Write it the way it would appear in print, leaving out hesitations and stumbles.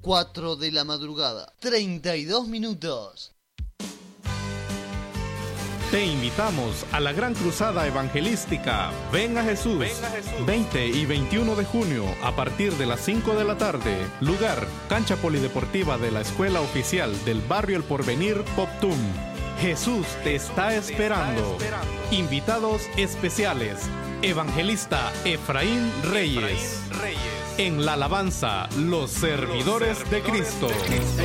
4 de la madrugada, 32 minutos. Te invitamos a la Gran Cruzada Evangelística Ven a Jesús, 20 y 21 de junio a partir de las 5 de la tarde. Lugar, cancha polideportiva de la Escuela Oficial del Barrio El Porvenir, Poptum. Jesús te está esperando. Invitados especiales, Evangelista Efraín Reyes. En la alabanza, los servidores de Cristo.